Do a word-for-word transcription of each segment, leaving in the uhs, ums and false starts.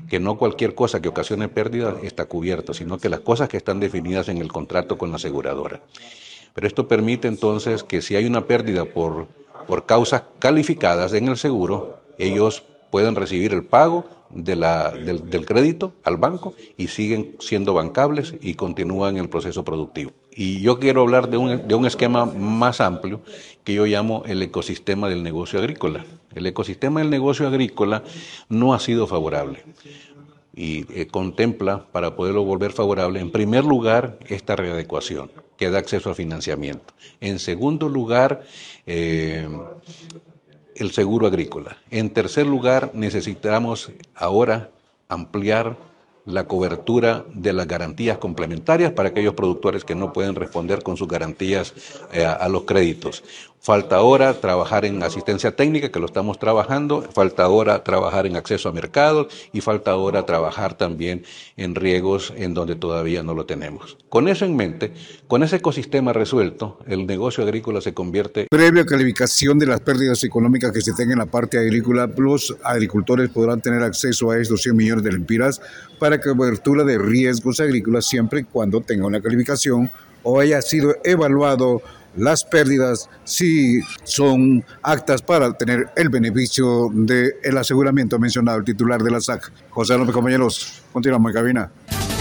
que no cualquier cosa que ocasione pérdida está cubierta, sino que las cosas que están definidas en el contrato con la aseguradora. Pero esto permite entonces que si hay una pérdida por, por causas calificadas en el seguro, ellos puedan recibir el pago de la, del, del crédito al banco y siguen siendo bancables y continúan el proceso productivo. Y yo quiero hablar de un, de un esquema más amplio que yo llamo el ecosistema del negocio agrícola. El ecosistema del negocio agrícola no ha sido favorable y eh, contempla, para poderlo volver favorable, en primer lugar, esta readecuación que da acceso a financiamiento. En segundo lugar, eh, el seguro agrícola. En tercer lugar, necesitamos ahora ampliar la cobertura de las garantías complementarias para aquellos productores que no pueden responder con sus garantías eh, a los créditos. Falta ahora trabajar en asistencia técnica, que lo estamos trabajando, falta ahora trabajar en acceso a mercados y falta ahora trabajar también en riegos en donde todavía no lo tenemos. Con eso en mente, con ese ecosistema resuelto, el negocio agrícola se convierte... Previa calificación de las pérdidas económicas que se tengan en la parte agrícola, los agricultores podrán tener acceso a estos cien millones de lempiras para cobertura de riesgos agrícolas siempre y cuando tenga una calificación o haya sido evaluado las pérdidas si son aptas para tener el beneficio del aseguramiento mencionado el titular de la S A C. José López, compañeros, continuamos en cabina.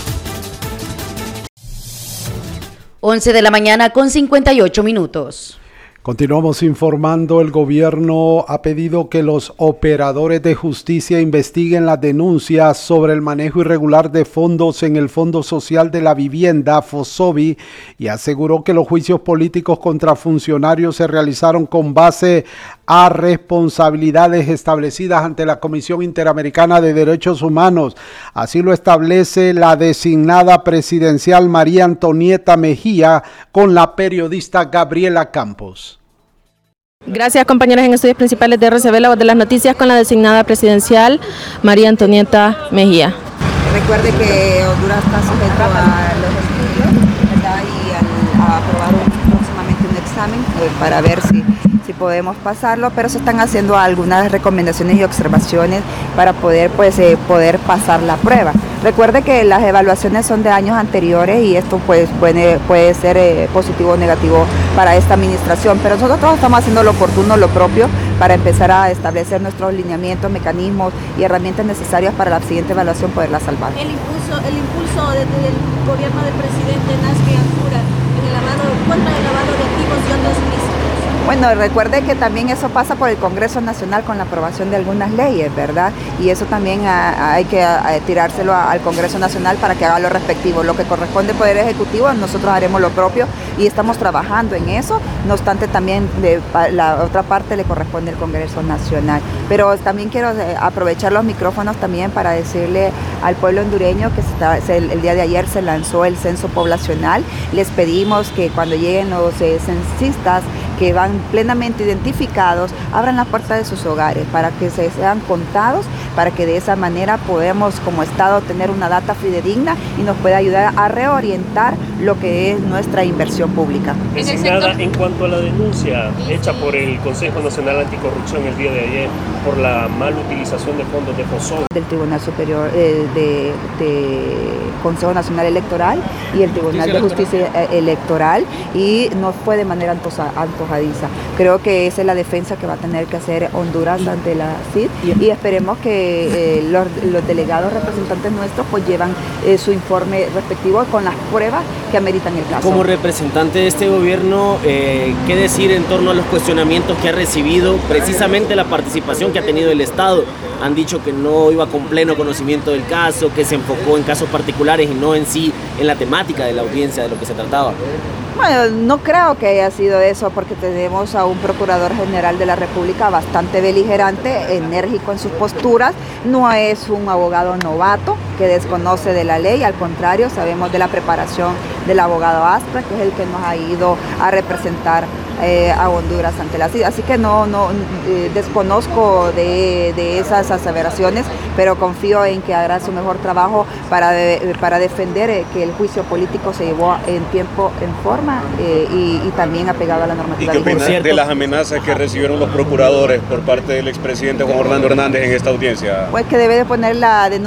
once de la mañana con cincuenta y ocho minutos. Continuamos informando. El gobierno ha pedido que los operadores de justicia investiguen las denuncias sobre el manejo irregular de fondos en el Fondo Social de la Vivienda, FOSOVI, y aseguró que los juicios políticos contra funcionarios se realizaron con base a responsabilidades establecidas ante la Comisión Interamericana de Derechos Humanos. Así lo establece la designada presidencial María Antonieta Mejía con la periodista Gabriela Campos. Gracias, compañeros. En estudios principales de R C B, la voz de las noticias, con la designada presidencial María Antonieta Mejía. Recuerde que Honduras está sujeto a los estudios, ¿verdad? Y al, a aprobar un, próximamente un examen eh, para ver si, si podemos pasarlo, pero se están haciendo algunas recomendaciones y observaciones para poder, pues, eh, poder pasar la prueba. Recuerde que las evaluaciones son de años anteriores y esto pues puede, puede ser eh, positivo o negativo para esta administración, pero nosotros estamos haciendo lo oportuno, lo propio, para empezar a establecer nuestros lineamientos, mecanismos y herramientas necesarias para la siguiente evaluación poderla salvar. El impulso, el impulso de, del gobierno del presidente Nasri Ancura en el lavado, contra el lavado de activos y otros ilícitos. Bueno, recuerde que también eso pasa por el Congreso Nacional con la aprobación de algunas leyes, ¿verdad? Y eso también a, hay que a, a tirárselo a, al Congreso Nacional para que haga lo respectivo. Lo que corresponde al Poder Ejecutivo, nosotros haremos lo propio y estamos trabajando en eso. No obstante, también de la otra parte le corresponde al Congreso Nacional. Pero también quiero aprovechar los micrófonos también para decirle al pueblo hondureño que se está, se, el día de ayer se lanzó el censo poblacional. Les pedimos que cuando lleguen los eh, censistas que van plenamente identificados, abran la puerta de sus hogares para que se sean contados, para que de esa manera podamos como Estado tener una data fidedigna y nos pueda ayudar a reorientar lo que es nuestra inversión pública. Designada, en cuanto a la denuncia hecha por el Consejo Nacional Anticorrupción el día de ayer por la mala utilización de fondos de FOSOVI. Del Tribunal Superior eh, de, de Consejo Nacional Electoral y el Tribunal de Justicia Electoral, y no fue de manera antojadiza. Creo que esa es la defensa que va a tener que hacer Honduras ante la C I D y esperemos que eh, los, los delegados representantes nuestros pues llevan eh, su informe respectivo con las pruebas que ameritan el caso. Como representante de este gobierno, eh, ¿qué decir en torno a los cuestionamientos que ha recibido precisamente la participación que ha tenido el Estado? Han dicho que no iba con pleno conocimiento del caso, que se enfocó en casos particulares y no en sí en la temática de la audiencia de lo que se trataba. Bueno, no creo que haya sido eso, porque tenemos a un procurador general de la República bastante beligerante, enérgico en sus posturas. No es un abogado novato que desconoce de la ley, al contrario, sabemos de la preparación del abogado Aspra, que es el que nos ha ido a representar eh, a Honduras ante la C I D. Así que no, no eh, desconozco de, de esas aseveraciones, pero confío en que hará su mejor trabajo para, de, para defender eh, que el juicio político se llevó en tiempo, en forma eh, y, y también apegado a la normativa. ¿Y qué opina de las amenazas que recibieron los procuradores por parte del expresidente Juan Orlando Hernández en esta audiencia? Pues que debe de poner la denuncia